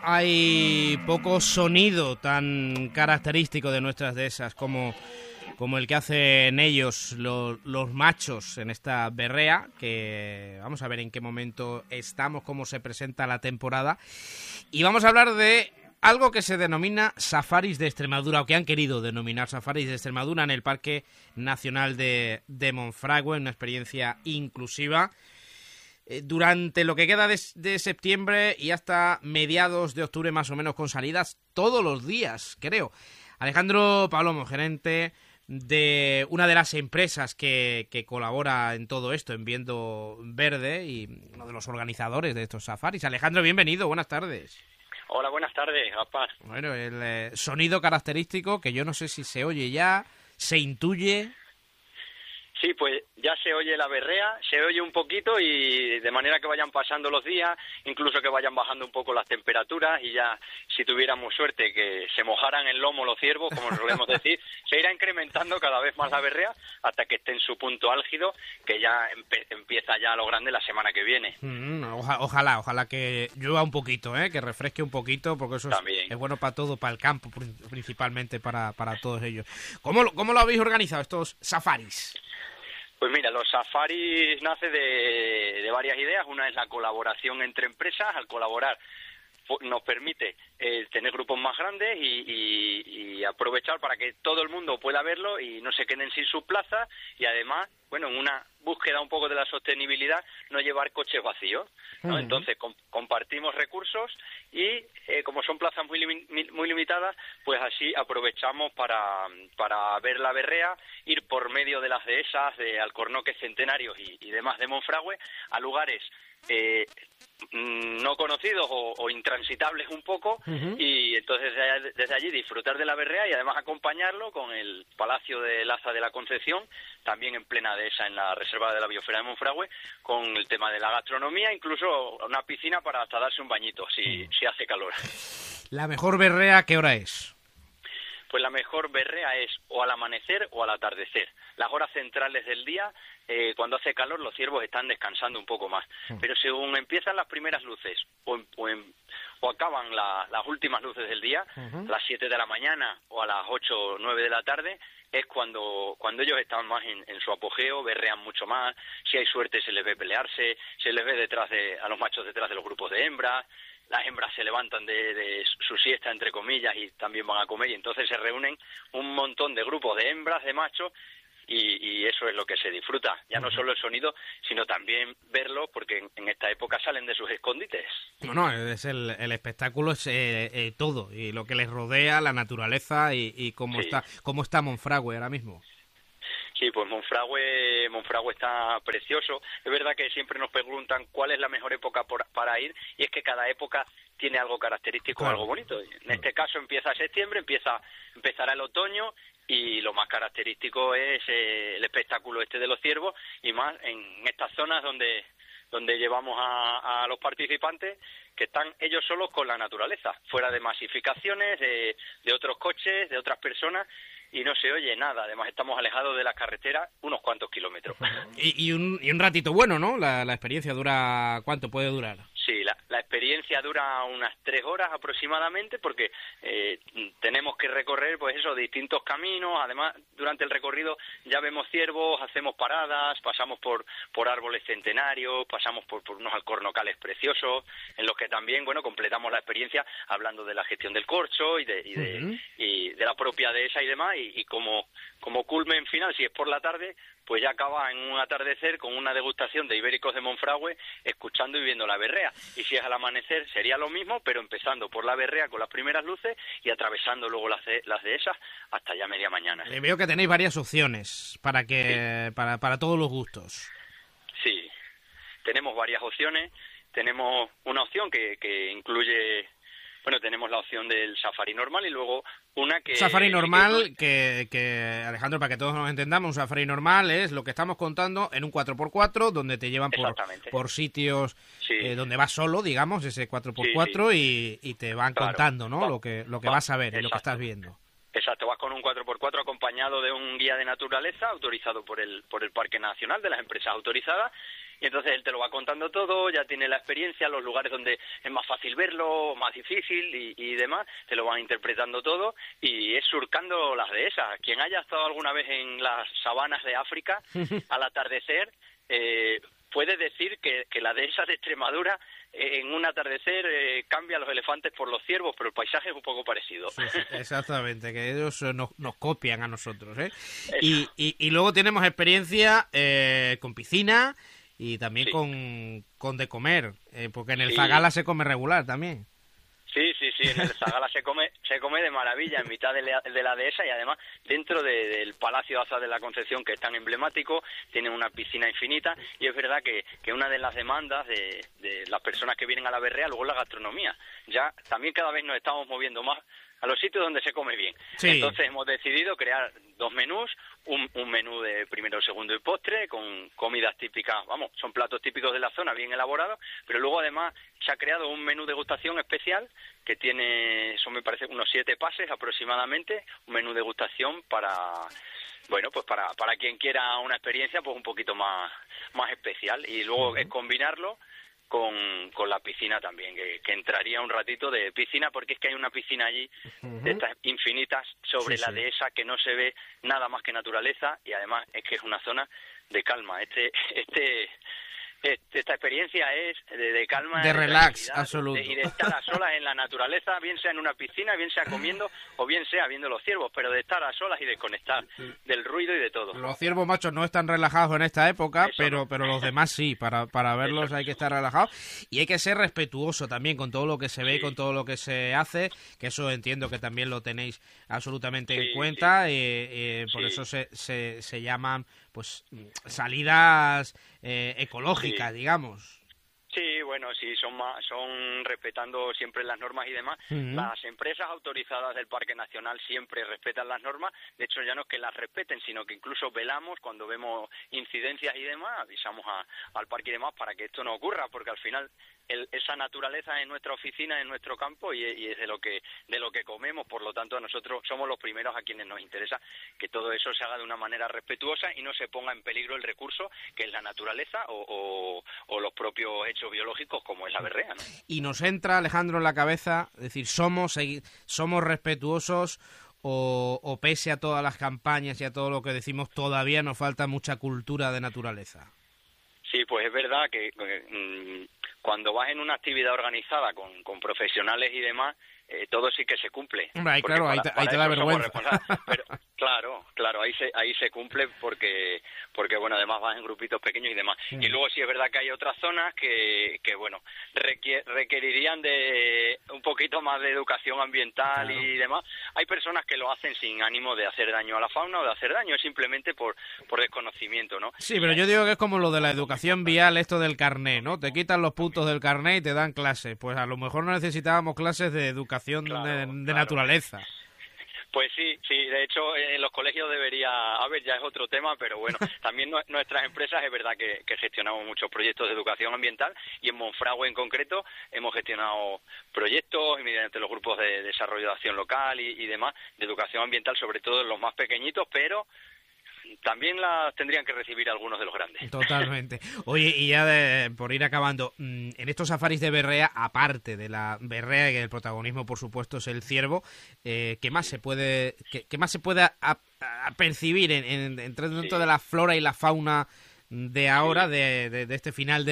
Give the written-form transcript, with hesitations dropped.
hay poco sonido tan característico de nuestras dehesas como el que hacen ellos, los machos, en esta berrea, que vamos a ver en qué momento estamos, cómo se presenta la temporada. Y vamos a hablar de algo que se denomina Safaris de Extremadura, o que han querido denominar Safaris de Extremadura en el Parque Nacional de Monfragüe, una experiencia inclusiva. Durante lo que queda de septiembre y hasta mediados de octubre, más o menos, con salidas todos los días, creo. Alejandro Palomo, gerente de una de las empresas que colabora en todo esto, en Viento Verde, y uno de los organizadores de estos safaris. Alejandro, bienvenido, buenas tardes. Hola, buenas tardes, Gaspar. Bueno, el sonido característico, que yo no sé si se oye ya, se intuye. Sí, pues ya se oye la berrea, se oye un poquito y de manera que vayan pasando los días, incluso que vayan bajando un poco las temperaturas y ya, si tuviéramos suerte, que se mojaran el lomo los ciervos, como solemos decir, se irá incrementando cada vez más la berrea hasta que esté en su punto álgido, que ya empieza ya a lo grande la semana que viene. Ojalá que llueva un poquito, que refresque un poquito, porque eso es bueno para todo, para el campo, principalmente para todos ellos. ¿Cómo lo habéis organizado, estos safaris? Pues mira, los safaris nace de varias ideas. Una es la colaboración entre empresas. Al colaborar nos permite tener grupos más grandes y aprovechar para que todo el mundo pueda verlo y no se queden sin sus plazas, y además, bueno, en una búsqueda un poco de la sostenibilidad, no llevar coches vacíos, ¿no? Uh-huh. Entonces compartimos recursos y como son plazas muy limitadas, pues así aprovechamos para ver la berrea, ir por medio de las dehesas, de alcornoques centenarios y demás de Monfragüe a lugares no conocidos o intransitables un poco. Uh-huh. Y entonces desde allí disfrutar de la berrea y además acompañarlo con el Palacio de Laza de la Concepción, también en plena dehesa en la Reserva de la Biosfera de Monfragüe, con el tema de la gastronomía, incluso una piscina para hasta darse un bañito si hace calor. ¿La mejor berrea qué hora es? Pues la mejor berrea es o al amanecer o al atardecer. Las horas centrales del día, cuando hace calor, los ciervos están descansando un poco más. Pero según empiezan las primeras luces o acaban las últimas luces del día, uh-huh, a las 7 de la mañana o a las 8 o 9 de la tarde, es cuando ellos están más en su apogeo, berrean mucho más. Si hay suerte se les ve pelearse, se les ve a los machos detrás de los grupos de hembras. Las hembras se levantan de su siesta, entre comillas, y también van a comer, y entonces se reúnen un montón de grupos de hembras, de machos, y eso es lo que se disfruta. Ya no solo el sonido, sino también verlo, porque en esta época salen de sus escondites. No, es el espectáculo, es todo, y lo que les rodea, la naturaleza, y cómo está Monfragüe ahora mismo. Sí, pues Monfragüe está precioso. Es verdad que siempre nos preguntan cuál es la mejor época para ir, y es que cada época tiene algo característico, claro, algo bonito. En este caso empieza septiembre, empezará el otoño, y lo más característico es el espectáculo de los ciervos, y más en estas zonas donde llevamos a los participantes, que están ellos solos con la naturaleza, fuera de masificaciones, de otros coches, de otras personas, y no se oye nada. Además estamos alejados de la carretera unos cuantos kilómetros. Y un ratito bueno, ¿no? La experiencia dura... ¿Cuánto puede durar? Sí, la experiencia dura unas 3 horas aproximadamente, porque tenemos que recorrer, pues eso, distintos caminos. Además, durante el recorrido ya vemos ciervos, hacemos paradas, pasamos por árboles centenarios, pasamos por unos alcornocales preciosos, en los que también, bueno, completamos la experiencia hablando de la gestión del corcho y de la propia dehesa y demás, y como culmen final, si es por la tarde, pues ya acaba en un atardecer con una degustación de ibéricos de Monfragüe, escuchando y viendo la berrea. Y si es al amanecer sería lo mismo, pero empezando por la berrea con las primeras luces y atravesando luego las dehesas hasta ya media mañana. Veo que tenéis varias opciones para todos los gustos. Sí, tenemos varias opciones. Tenemos una opción que incluye... Bueno, tenemos la opción del safari normal y luego una que... Safari normal, que Alejandro, para que todos nos entendamos, un safari normal es lo que estamos contando en un 4x4, donde te llevan por sitios, sí, donde vas solo, digamos, ese 4x4, sí. Y te van, claro, contando, ¿no? Lo que vas a ver, y lo que estás viendo. Exacto, vas con un 4x4 acompañado de un guía de naturaleza autorizado por el Parque Nacional, de las empresas autorizadas, y entonces él te lo va contando todo, ya tiene la experiencia, los lugares donde es más fácil verlo, más difícil y demás, te lo van interpretando todo, y es surcando las dehesas. Quien haya estado alguna vez en las sabanas de África, al atardecer, puede decir que la dehesa de Extremadura en un atardecer cambia a los elefantes por los ciervos, pero el paisaje es un poco parecido. Sí, exactamente, que ellos nos copian a nosotros, ¿eh? Y luego tenemos experiencia con piscina y también sí. con de comer, porque en el Zagala se come regular también. Sí, en el Zagala se come de maravilla en mitad de la dehesa, y además dentro del Palacio Aza de la Concepción, que es tan emblemático, tiene una piscina infinita, y es verdad que una de las demandas de las personas que vienen a la Berrea luego es la gastronomía. Ya también cada vez nos estamos moviendo más a los sitios donde se come bien. Sí. Entonces hemos decidido crear 2 menús, un menú de primero, segundo y postre, con comidas típicas, son platos típicos de la zona, bien elaborados, pero luego además se ha creado un menú degustación especial que tiene, eso me parece, unos 7 pases aproximadamente, un menú degustación para quien quiera una experiencia pues un poquito más especial, y luego es combinarlo con la piscina también, que entraría un ratito de piscina, porque es que hay una piscina allí de estas infinitas sobre la dehesa, que no se ve nada más que naturaleza, y además es que es una zona de calma. Esta experiencia es de calma, de relax absoluto, y de estar a solas en la naturaleza, bien sea en una piscina, bien sea comiendo o bien sea viendo los ciervos, pero de estar a solas y desconectar del ruido y de todo. Los ciervos machos no están relajados en esta época, pero los demás sí, para verlos hay que estar relajados, y hay que ser respetuoso también con todo lo que se ve y con todo lo que se hace, que eso entiendo que también lo tenéis absolutamente en cuenta, por eso se llaman pues salidas ecológicas, digamos. Sí, bueno, sí, son respetando siempre las normas y demás. Las empresas autorizadas del Parque Nacional siempre respetan las normas. De hecho, ya no es que las respeten, sino que incluso velamos cuando vemos incidencias y demás, avisamos al parque y demás para que esto no ocurra, porque al final esa naturaleza es nuestra oficina, en nuestro campo, y es de lo que comemos. Por lo tanto, nosotros somos los primeros a quienes nos interesa que todo eso se haga de una manera respetuosa y no se ponga en peligro el recurso que es la naturaleza o los propios hechos biológicos como es la berrea, ¿no? Y nos entra, Alejandro, en la cabeza, es decir, somos respetuosos, o pese a todas las campañas y a todo lo que decimos, todavía nos falta mucha cultura de naturaleza. Sí, pues es verdad que cuando vas en una actividad organizada con profesionales y demás, todo sí que se cumple. Hombre, ahí, claro, ahí te da vergüenza. Pero, claro, ahí se cumple porque bueno, además vas en grupitos pequeños y demás. Y luego sí es verdad que hay otras zonas que bueno, requerirían de un poquito más de educación ambiental y demás. Hay personas que lo hacen sin ánimo de hacer daño a la fauna o de hacer daño, es simplemente por desconocimiento, ¿no? Sí, pero yo digo que es como lo de la educación vial, esto del carné, ¿no? Te quitan los puntos del carné y te dan clases. Pues a lo mejor no necesitábamos clases de educación de naturaleza. Pues sí, de hecho en los colegios debería haber, ya es otro tema, pero bueno, también nuestras empresas es verdad que gestionamos muchos proyectos de educación ambiental, y en Monfragüe en concreto hemos gestionado proyectos mediante los grupos de desarrollo de acción local y demás, de educación ambiental, sobre todo en los más pequeñitos, pero también las tendrían que recibir algunos de los grandes. Totalmente. Oye, y ya por ir acabando, en estos safaris de berrea, aparte de la berrea, que el protagonismo por supuesto es el ciervo, ¿qué más se puede percibir dentro de la flora y la fauna de ahora, de este final de